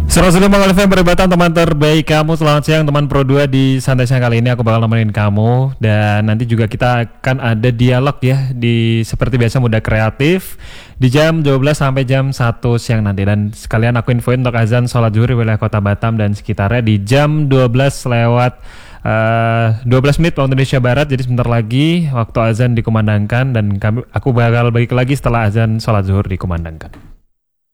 105 FM Peribatan, teman terbaik kamu. Selamat siang teman Pro 2. Di Santai Siang kali ini aku bakal nemenin kamu. Dan nanti juga kita akan ada dialog ya, di seperti biasa Muda Kreatif di jam 12 sampai jam 1 siang nanti. Dan sekalian aku infoin untuk azan sholat zuhur di wilayah Kota Batam dan sekitarnya di jam 12 lewat 12 menit waktu Indonesia Barat. Jadi sebentar lagi waktu azan dikumandangkan. Dan aku bakal balik lagi setelah azan sholat zuhur dikumandangkan.